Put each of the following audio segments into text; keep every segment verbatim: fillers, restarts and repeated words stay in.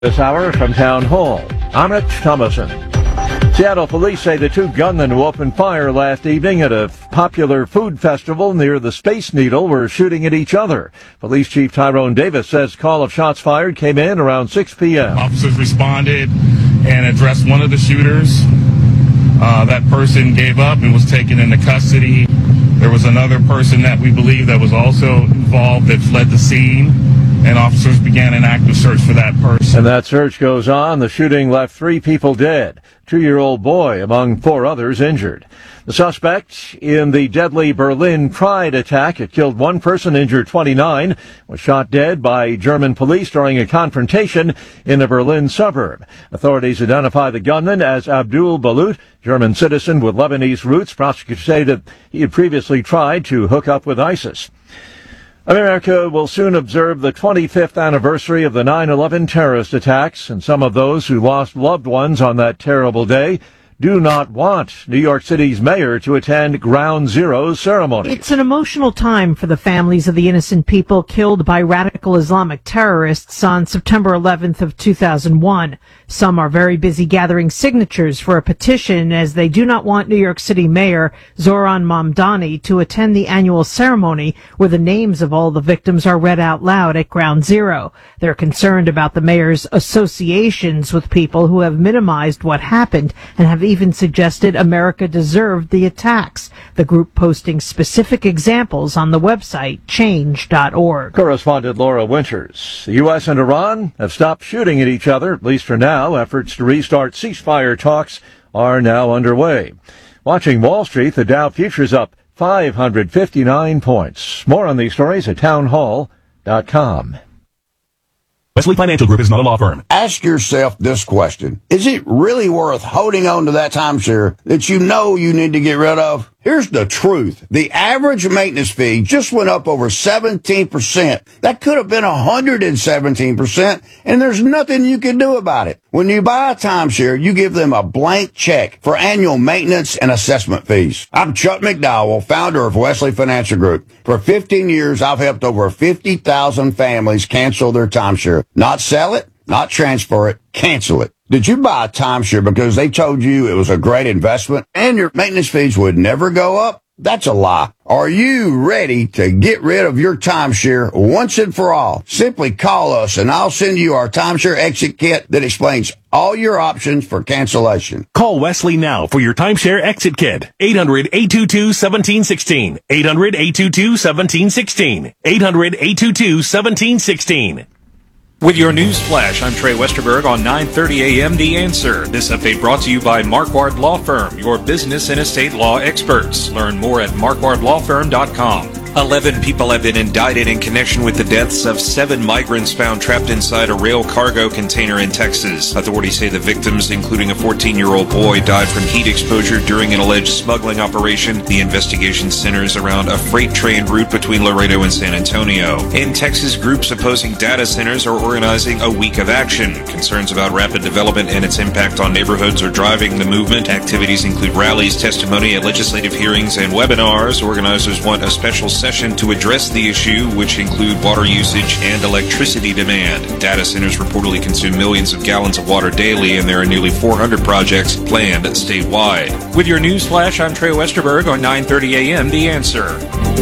This hour from Town Hall, I'm Rich Thomason. Seattle police say the two gunmen who opened fire last evening at a popular food festival near the Space Needle were shooting at each other. Police Chief Tyrone Davis says call of shots fired came in around six p.m. Officers responded and addressed one of the shooters. Uh, that person gave up and was taken into custody. There was another person that we believe that was also involved that fled the scene, and officers began an active search for that person. And that search goes on. The shooting left three people dead, two-year-old boy among four others injured. The suspect in the deadly Berlin Pride attack, it killed one person, injured twenty-nine, was shot dead by German police during a confrontation in a Berlin suburb. Authorities identify the gunman as Abdul Balut, German citizen with Lebanese roots. Prosecutors say that he had previously tried to hook up with ISIS. America will soon observe the twenty-fifth anniversary of the nine eleven terrorist attacks, and some of those who lost loved ones on that terrible day do not want New York City's mayor to attend Ground Zero's ceremony. It's an emotional time for the families of the innocent people killed by radical Islamic terrorists on September eleventh of two thousand one. Some are very busy gathering signatures for a petition as they do not want New York City Mayor Zohran Mamdani to attend the annual ceremony where the names of all the victims are read out loud at Ground Zero. They're concerned about the mayor's associations with people who have minimized what happened and have even suggested America deserved the attacks. The group posting specific examples on the website change dot org. Correspondent Laura Winters. The U S and Iran have stopped shooting at each other, at least for now. Efforts to restart ceasefire talks are now underway. Watching Wall Street, the Dow futures up five hundred fifty-nine points. More on these stories at town hall dot com. Wesley Financial Group is not a law firm. Ask yourself this question. Is it really worth holding on to that timeshare that you know you need to get rid of? Here's the truth. The average maintenance fee just went up over seventeen percent. That could have been one hundred seventeen percent, and there's nothing you can do about it. When you buy a timeshare, you give them a blank check for annual maintenance and assessment fees. I'm Chuck McDowell, founder of Wesley Financial Group. For fifteen years, I've helped over fifty thousand families cancel their timeshare. Not sell it, not transfer it, cancel it. Did you buy a timeshare because they told you it was a great investment and your maintenance fees would never go up? That's a lie. Are you ready to get rid of your timeshare once and for all? Simply call us and I'll send you our timeshare exit kit that explains all your options for cancellation. Call Wesley now for your timeshare exit kit. eight hundred, eight two two, one seven one six. eight hundred, eight two two, one seven one six. eight hundred, eight two two, one seven one six. With your news flash, I'm Trey Westerberg on nine thirty a.m. The Answer. This update brought to you by Marquardt Law Firm, your business and estate law experts. Learn more at marquardt law firm dot com. Eleven people have been indicted in connection with the deaths of seven migrants found trapped inside a rail cargo container in Texas. Authorities say the victims, including a fourteen-year-old boy, died from heat exposure during an alleged smuggling operation. The investigation centers around a freight train route between Laredo and San Antonio. In Texas, groups opposing data centers are organizing a week of action. Concerns about rapid development and its impact on neighborhoods are driving the movement. Activities include rallies, testimony at legislative hearings, and webinars. Organizers want a special session to address the issue, which include water usage and electricity demand. Data centers reportedly consume millions of gallons of water daily, and there are nearly four hundred projects planned statewide. With your news flash, I'm Trey Westerberg on nine thirty a.m. The Answer.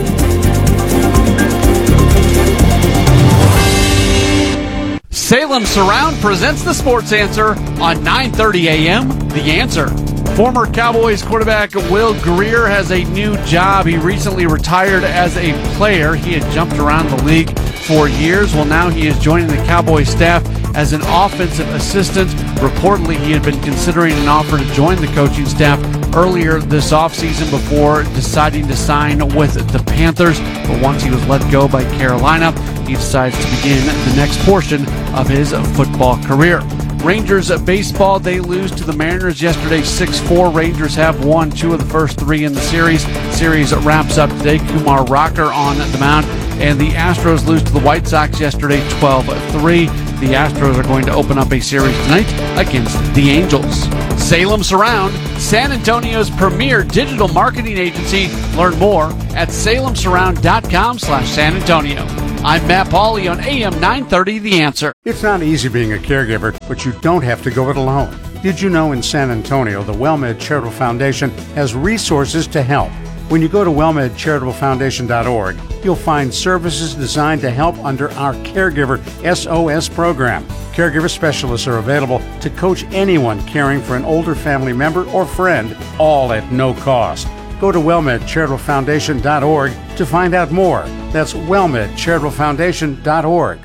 Salem Surround presents the Sports Answer on nine thirty a.m. The Answer. Former Cowboys quarterback Will Grier has a new job. He recently retired as a player. He had jumped around the league for years. Well, now he is joining the Cowboys staff as an offensive assistant. Reportedly, he had been considering an offer to join the coaching staff earlier this offseason before deciding to sign with the Panthers. But once he was let go by Carolina, he decides to begin the next portion of his football career. Rangers baseball, they lose to the Mariners yesterday six four. Rangers have won two of the first three in the series. Series wraps up today. Kumar Rocker on the mound. And the Astros lose to the White Sox yesterday twelve three. The Astros are going to open up a series tonight against the Angels. Salem Surround, San Antonio's premier digital marketing agency. Learn more at salem surround dot com slash San Antonio. I'm Matt Pauley on A M nine thirty, The Answer. It's not easy being a caregiver, but you don't have to go it alone. Did you know in San Antonio, the WellMed Charitable Foundation has resources to help? When you go to well med charitable foundation dot org, you'll find services designed to help under our Caregiver S O S program. Caregiver specialists are available to coach anyone caring for an older family member or friend, all at no cost. Go to well med charitable foundation dot org to find out more. That's well med charitable foundation dot org.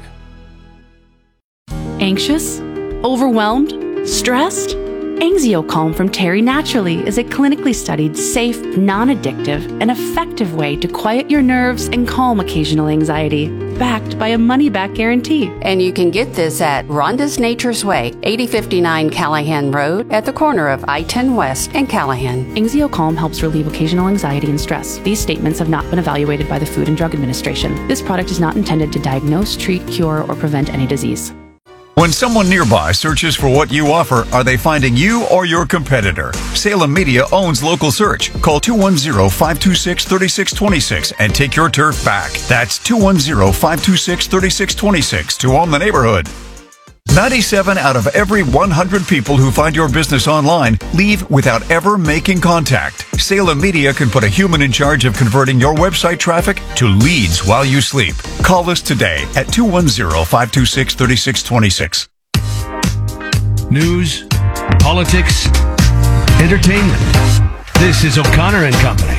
Anxious? Overwhelmed? Stressed? Anxiocalm from Terry Naturally is a clinically studied, safe, non-addictive, and effective way to quiet your nerves and calm occasional anxiety, backed by a money-back guarantee. And you can get this at Rhonda's Nature's Way, eighty fifty-nine Callahan Road, at the corner of I ten West and Callahan. Anxiocalm helps relieve occasional anxiety and stress. These statements have not been evaluated by the Food and Drug Administration. This product is not intended to diagnose, treat, cure, or prevent any disease. When someone nearby searches for what you offer, are they finding you or your competitor? Salem Media owns Local Search. Call two one zero, five two six, three six two six and take your turf back. That's two one zero, five two six, three six two six to own the neighborhood. ninety-seven out of every one hundred people who find your business online leave without ever making contact. Salem Media can put a human in charge of converting your website traffic to leads while you sleep. Call us today at two one zero, five two six, three six two six. News, politics, entertainment. This is O'Connor and Company.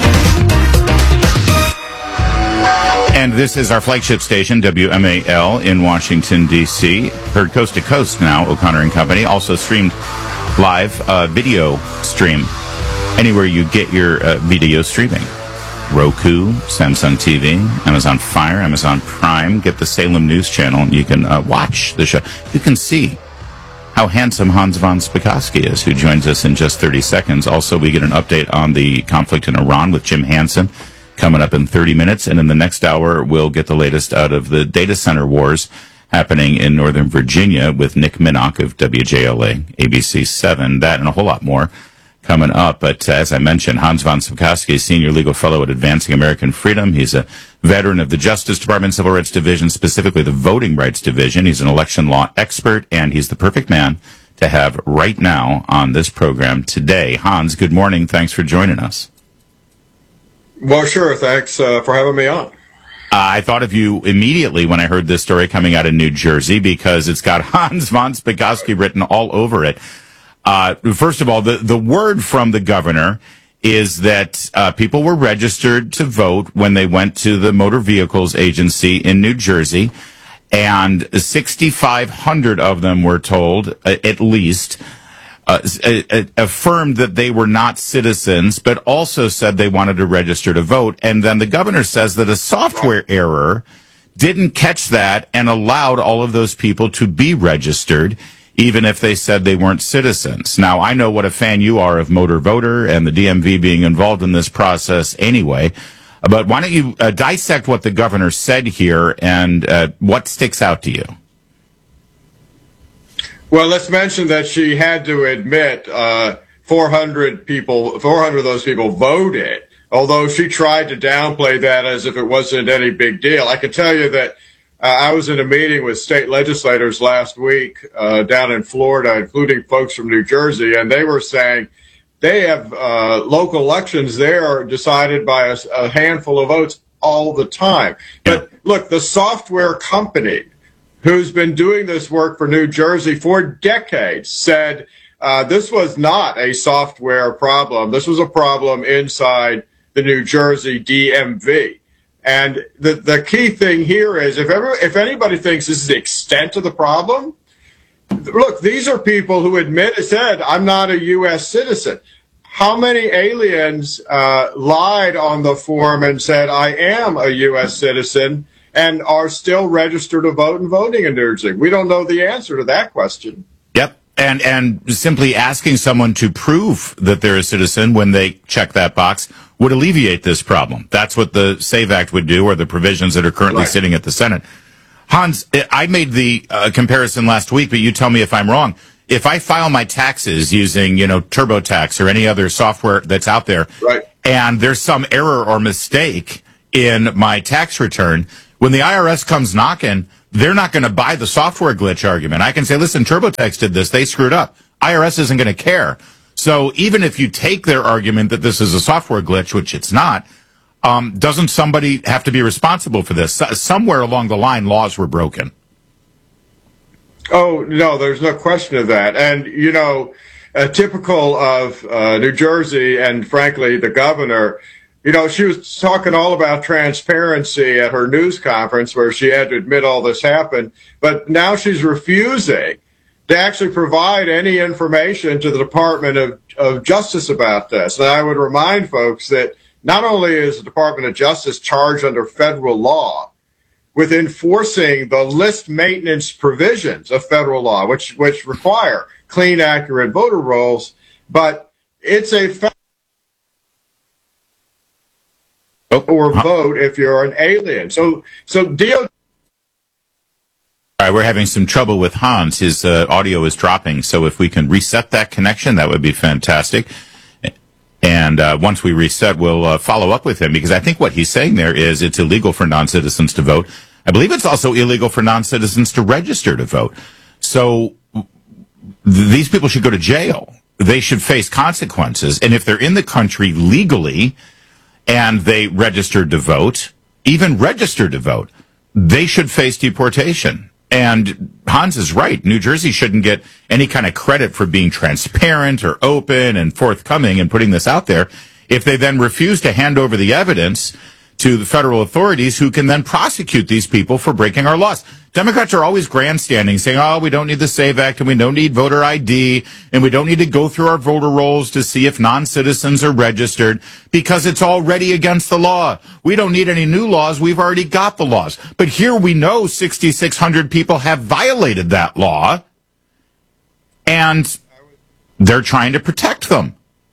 And this is our flagship station, W M A L, in Washington, D C Heard coast to coast now, O'Connor and Company. Also streamed live, uh, video stream, anywhere you get your uh, video streaming. Roku, Samsung T V, Amazon Fire, Amazon Prime. Get the Salem News Channel, and you can uh, watch the show. You can see how handsome Hans von Spakovsky is, who joins us in just thirty seconds. Also, we get an update on the conflict in Iran with Jim Hansen coming up in thirty minutes. And in the next hour, we'll get the latest out of the data center wars happening in Northern Virginia with Nick Minnock of W J L A, A B C seven. That and a whole lot more coming up. But uh, as I mentioned, Hans von Spakovsky is Senior Legal Fellow at Advancing American Freedom. He's a veteran of the Justice Department Civil Rights Division, specifically the Voting Rights Division. He's an election law expert, and he's the perfect man to have right now on this program today. Hans, good morning. Thanks for joining us. Well, sure. Thanks uh, for having me on. Uh, I thought of you immediately when I heard this story coming out of New Jersey because it's got Hans von Spakovsky written all over it. Uh, first of all, the, the word from the governor is that uh, people were registered to vote when they went to the Motor Vehicles Agency in New Jersey, and sixty-five hundred of them were told, uh, at least, Uh, affirmed that they were not citizens, but also said they wanted to register to vote. And then the governor says that a software error didn't catch that and allowed all of those people to be registered, even if they said they weren't citizens. Now, I know what a fan you are of Motor Voter and the D M V being involved in this process anyway, but why don't you uh, dissect what the governor said here and uh, what sticks out to you? Well, let's mention that she had to admit uh, four hundred people, four hundred of those people voted, although she tried to downplay that as if it wasn't any big deal. I can tell you that uh, I was in a meeting with state legislators last week uh, down in Florida, including folks from New Jersey, and they were saying they have uh, local elections there decided by a, a handful of votes all the time. But look, the software company who's been doing this work for New Jersey for decades, said uh, this was not a software problem. This was a problem inside the New Jersey D M V. And the, the key thing here is if ever, if anybody thinks this is the extent of the problem, look, these are people who admitted, said, I'm not a U S citizen. How many aliens uh, lied on the form and said, I am a U S citizen, and are still registered to vote and voting in New Jersey? We don't know the answer to that question. Yep. And and simply asking someone to prove that they're a citizen when they check that box would alleviate this problem. That's what the SAVE Act would do, or the provisions that are currently right. sitting at the Senate. Hans, I made the uh, comparison last week, but you tell me if I'm wrong. If I file my taxes using, you know, TurboTax or any other software that's out there, right. and there's some error or mistake in my tax return, When the I R S comes knocking, they're not going to buy the software glitch argument. I can say, listen, TurboTax did this. They screwed up. I R S isn't going to care. So even if you take their argument that this is a software glitch, which it's not, um, doesn't somebody have to be responsible for this? So, somewhere along the line, laws were broken. Oh, no, there's no question of that. And, you know, uh, typical of uh, New Jersey and, frankly, the governor, you know, she was talking all about transparency at her news conference where she had to admit all this happened. But now she's refusing to actually provide any information to the Department of, of Justice about this. And I would remind folks that not only is the Department of Justice charged under federal law with enforcing the list maintenance provisions of federal law, which which require clean, accurate voter rolls, but it's a federal oh, or huh. vote if you're an alien. So so D O J. All right, we're having some trouble with Hans. His uh, audio is dropping, so if we can reset that connection, that would be fantastic. And uh, once we reset, we'll uh, follow up with him, because I think what he's saying there is it's illegal for non-citizens to vote. I believe it's also illegal for non-citizens to register to vote. So th- these people should go to jail. They should face consequences. And if they're in the country legally and they registered to vote, even registered to vote, they should face deportation. And Hans is right. New Jersey shouldn't get any kind of credit for being transparent or open and forthcoming and putting this out there if they then refuse to hand over the evidence to the federal authorities, who can then prosecute these people for breaking our laws. Democrats are always grandstanding, saying, oh, we don't need the SAVE Act, and we don't need voter I D, and we don't need to go through our voter rolls to see if non-citizens are registered, because it's already against the law. We don't need any new laws. We've already got the laws. But here we know sixty-six hundred people have violated that law, and they're trying to protect them.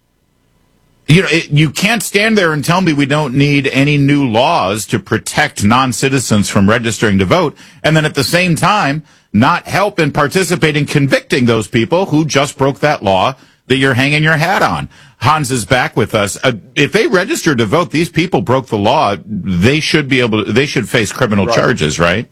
You know, it, you can't stand there and tell me we don't need any new laws to protect non-citizens from registering to vote, and then at the same time not help and participate in convicting those people who just broke that law that you're hanging your hat on. Hans is back with us. Uh, if they registered to vote, these people broke the law. They should be able to, they should face criminal Right. charges, right?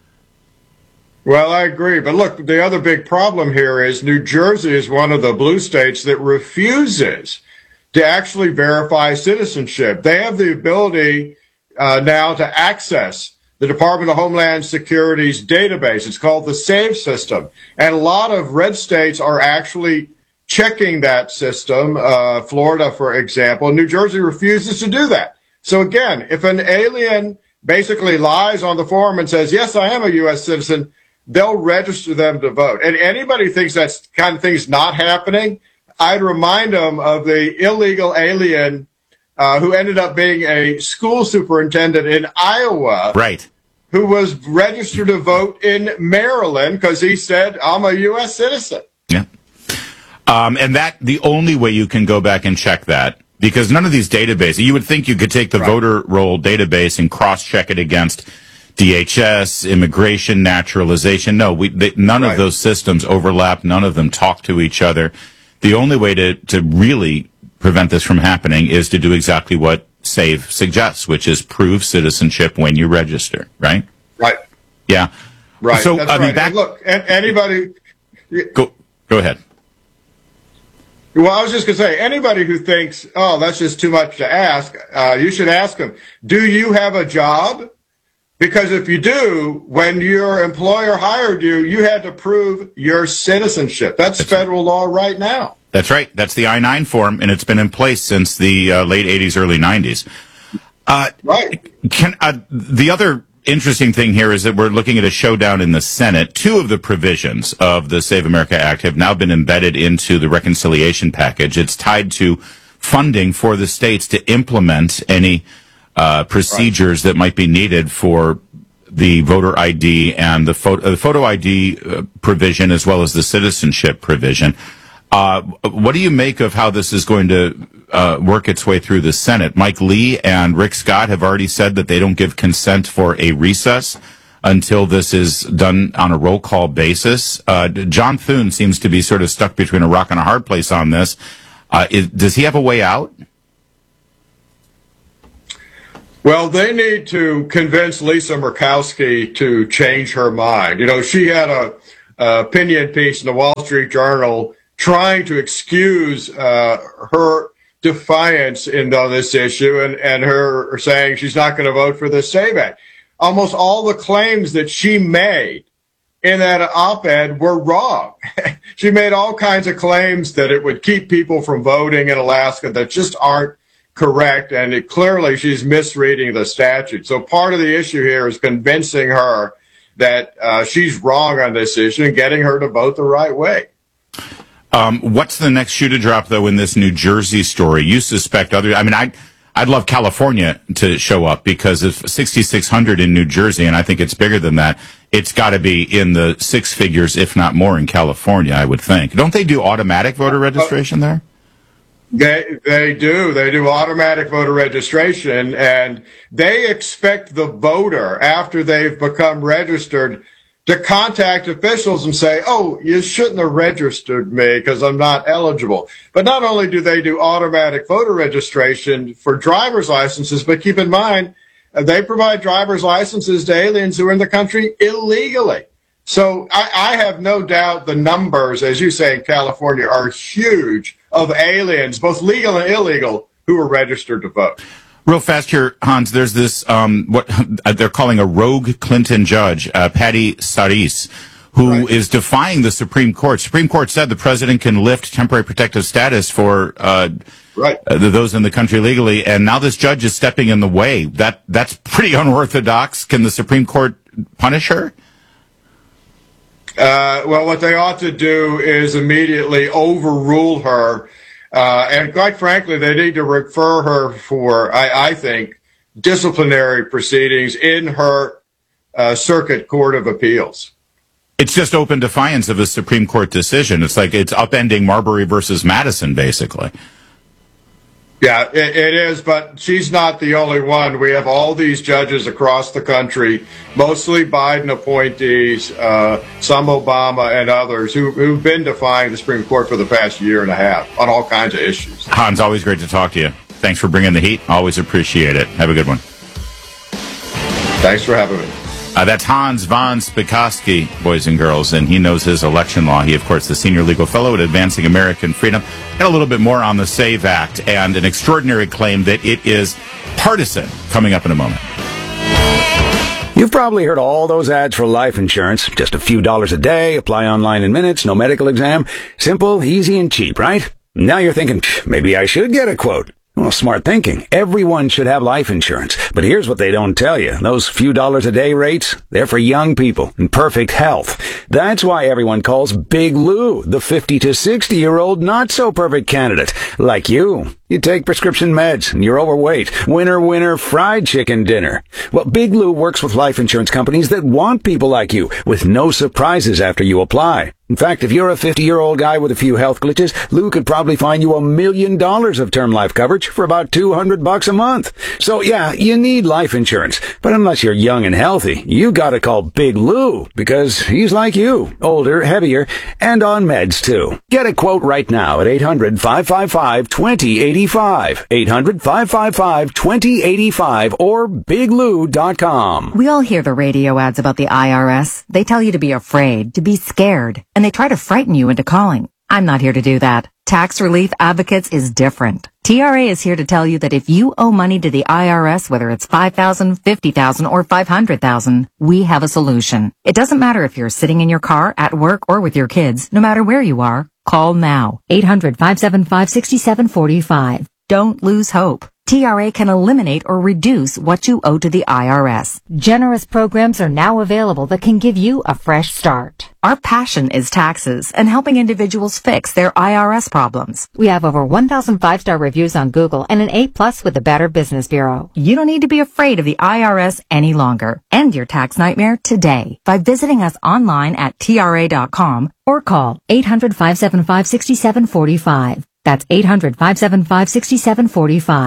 Well, I agree. But look, the other big problem here is New Jersey is one of the blue states that refuses to actually verify citizenship. They have the ability uh, now to access the Department of Homeland Security's database. It's called the SAVE system. And a lot of red states are actually checking that system. Uh, Florida, for example. New Jersey refuses to do that. So again, if an alien basically lies on the form and says, yes, I am a U S citizen, they'll register them to vote. And anybody thinks that kind of thing's not happening, I'd remind them of the illegal alien uh, who ended up being a school superintendent in Iowa. Right. Who was registered to vote in Maryland because he said, I'm a U S citizen. Yeah. Um, and that, the only way you can go back and check that, because none of these databases, you would think you could take the right. voter roll database and cross-check it against D H S, immigration, naturalization. No, we, they, none right. of those systems overlap. None of them talk to each other. The only way to, to really prevent this from happening is to do exactly what SAVE suggests, which is prove citizenship when you register, right? Right. Yeah. Right. So, That's I mean, right. back... And look, anybody... Go, go ahead. Well, I was just going to say, anybody who thinks, oh, that's just too much to ask, uh, you should ask them, do you have a job? Because if you do, when your employer hired you, you had to prove your citizenship. That's, That's federal law right now. That's right. That's the I nine form, and it's been in place since the uh, late eighties, early nineties. Uh, right. Can, uh, the other interesting thing here is that we're looking at a showdown in the Senate. Two of the provisions of the Save America Act have now been embedded into the reconciliation package. It's tied to funding for the states to implement any Uh, procedures right. that might be needed for the voter I D and the photo, uh, photo I D uh, provision, as well as the citizenship provision. Uh, what do you make of how this is going to uh, work its way through the Senate? Mike Lee and Rick Scott have already said that they don't give consent for a recess until this is done on a roll call basis. Uh, John Thune seems to be sort of stuck between a rock and a hard place on this. Uh, is, does he have a way out? Well, they need to convince Lisa Murkowski to change her mind. You know, she had a, a opinion piece in the Wall Street Journal trying to excuse uh, her defiance in on this issue and, and her saying she's not going to vote for the SAVE Act. Almost all the claims that she made in that op-ed were wrong. She made all kinds of claims that it would keep people from voting in Alaska that just aren't correct, and it, clearly she's misreading the statute. So part of the issue here is convincing her that uh, she's wrong on this issue and getting her to vote the right way. Um, what's the next shoe to drop, though, in this New Jersey story? You suspect other. I mean, I'd, I'd love California to show up because if sixty-six hundred in New Jersey, and I think it's bigger than that, it's got to be in the six figures, if not more, in California, I would think. Don't they do automatic voter registration there? They they do. They do automatic voter registration, and they expect the voter, after they've become registered, to contact officials and say, oh, you shouldn't have registered me because I'm not eligible. But not only do they do automatic voter registration for driver's licenses, but keep in mind, uh, they provide driver's licenses to aliens who are in the country illegally. So I, I have no doubt the numbers, as you say, in California are huge of aliens, both legal and illegal, who are registered to vote. Real fast here, Hans, there's this, um, what they're calling a rogue Clinton judge, uh, Patty Saris, who right. is defying the Supreme Court. Supreme Court said the president can lift temporary protective status for uh, right. uh, those in the country legally, and now this judge is stepping in the way. That That's pretty unorthodox. Can the Supreme Court punish her? Uh, well, what they ought to do is immediately overrule her. Uh, and quite frankly, they need to refer her for, I, I think, disciplinary proceedings in her uh, Circuit Court of Appeals. It's just open defiance of a Supreme Court decision. It's like it's upending Marbury versus Madison, basically. Yeah, it, it is, but she's not the only one. We have all these judges across the country, mostly Biden appointees, uh, some Obama and others, who, who've been defying the Supreme Court for the past year and a half on all kinds of issues. Hans, always great to talk to you. Thanks for bringing the heat. Always appreciate it. Have a good one. Thanks for having me. Uh, that's Hans von Spakovsky, boys and girls, and he knows his election law. He, of course, the senior legal fellow at Advancing American Freedom. And a little bit more on the SAVE Act and an extraordinary claim that it is partisan coming up in a moment. You've probably heard all those ads for life insurance. Just a few dollars a day, apply online in minutes, no medical exam. Simple, easy, and cheap, right? Now you're thinking, maybe I should get a quote. Well, smart thinking. Everyone should have life insurance. But here's what they don't tell you. Those few dollars a day rates, they're for young people in perfect health. That's why everyone calls Big Lou the fifty to sixty year old not so perfect candidate. Like you. You take prescription meds and you're overweight. Winner, winner, fried chicken dinner. Well, Big Lou works with life insurance companies that want people like you with no surprises after you apply. In fact, if you're a fifty-year-old guy with a few health glitches, Lou could probably find you a million dollars of term life coverage for about two hundred bucks a month. So yeah, you need life insurance. But unless you're young and healthy, you gotta call Big Lou because he's like you, older, heavier, and on meds too. Get a quote right now at eight hundred, five five five, two zero eight five. eight hundred, five five five, two zero eight five or big lou dot com. We all hear the radio ads about the I R S. They tell you to be afraid, to be scared, and they try to frighten you into calling. I'm not here to do that. Tax Relief Advocates is different. T R A is here to tell you that if you owe money to the I R S, whether it's five thousand dollars, fifty thousand dollars, or five hundred thousand dollars, we have a solution. It doesn't matter if you're sitting in your car, at work, or with your kids. No matter where you are, call now. eight hundred, five seven five, six seven four five. Don't lose hope. T R A can eliminate or reduce what you owe to the I R S. Generous programs are now available that can give you a fresh start. Our passion is taxes and helping individuals fix their I R S problems. We have over one thousand five-star reviews on Google and an A plus with the Better Business Bureau. You don't need to be afraid of the I R S any longer. End your tax nightmare today by visiting us online at T R A dot com or call eight hundred, five seven five, six seven four five. That's eight hundred, five seven five, six seven four five.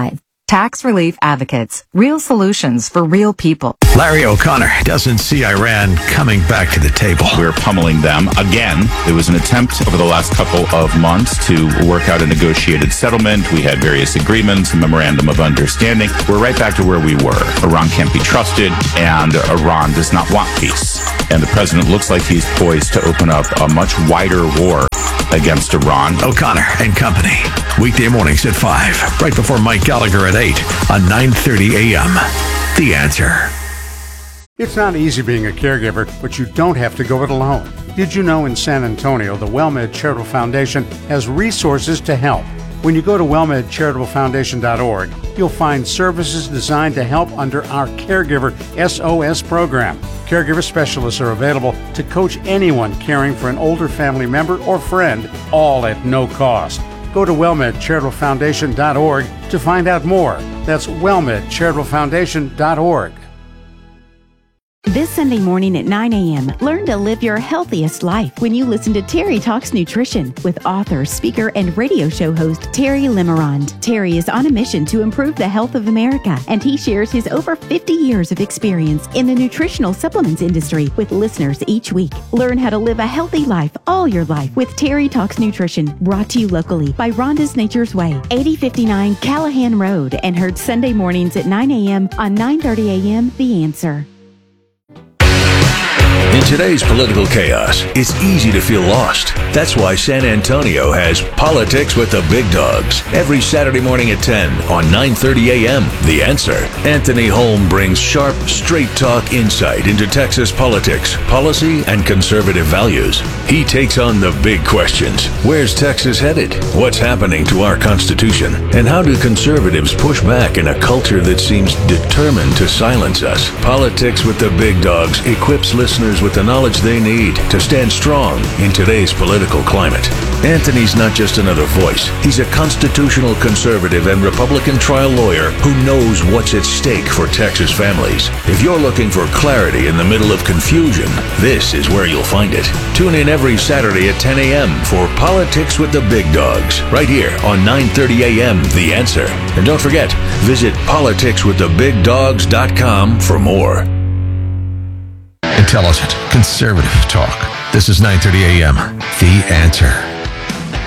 Tax Relief Advocates. Real solutions for real people. Larry O'Connor doesn't see Iran coming back to the table. We're pummeling them again. There was an attempt over the last couple of months to work out a negotiated settlement. We had various agreements, a memorandum of understanding. We're right back to where we were. Iran can't be trusted, and Iran does not want peace. And the president looks like he's poised to open up a much wider war against Iran. O'Connor and Company. Weekday mornings at five, right before Mike Gallagher at eight on nine thirty a.m. The Answer. It's not easy being a caregiver, but you don't have to go it alone. Did you know in San Antonio, the WellMed Charitable Foundation has resources to help? When you go to well med charitable foundation dot org, you'll find services designed to help under our Caregiver S O S program. Caregiver specialists are available to coach anyone caring for an older family member or friend, all at no cost. Go to well med charitable foundation dot org to find out more. That's well med charitable foundation dot org. This Sunday morning at nine a.m., learn to live your healthiest life when you listen to Terry Talks Nutrition with author, speaker, and radio show host Terry Limerond. Terry is on a mission to improve the health of America, and he shares his over fifty years of experience in the nutritional supplements industry with listeners each week. Learn how to live a healthy life all your life with Terry Talks Nutrition, brought to you locally by Rhonda's Nature's Way, eighty fifty-nine Callahan Road, and heard Sunday mornings at nine a.m. on nine thirty a.m. The Answer. In today's political chaos, it's easy to feel lost. That's why San Antonio has Politics with the Big Dogs every Saturday morning at ten on nine thirty a.m. The Answer. Anthony Holm brings sharp, straight-talk insight into Texas politics, policy, and conservative values. He takes on the big questions. Where's Texas headed? What's happening to our Constitution? And how do conservatives push back in a culture that seems determined to silence us? Politics with the Big Dogs equips listeners with the knowledge they need to stand strong in today's political climate. Anthony's not just another voice. He's a constitutional conservative and Republican trial lawyer who knows what's at stake for Texas families. If you're looking for clarity in the middle of confusion, this is where you'll find it. Tune in every Saturday at ten a.m. for Politics with the Big Dogs, right here on nine thirty a.m. The Answer. And don't forget, visit politics with the big dogs dot com for more. Intelligent, conservative talk. This is nine thirty a.m. The Answer.